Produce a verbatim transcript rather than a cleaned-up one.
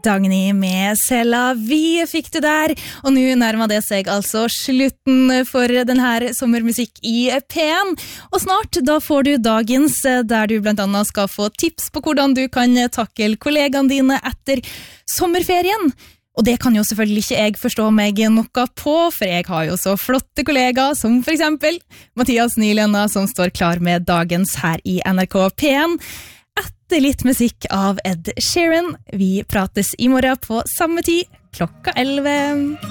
Dagny med Sela, vi fikk det der, og nå nærmer det seg altså slutten for denne sommermusikk i P en, og snart da får du dagens, der du blant annet skal få tips på hvordan du kan takle kollegaene dine etter sommerferien. Og det kan jo selvfølgelig ikke jeg forstå meg noe på, for jeg har jo så flotte kollegaer som for eksempel Mathias Nylenda, som står klar med dagens her i N R K P en. Etter litt musikk av Ed Sheeran. Vi prates i morgen på samme tid, klokka elleve.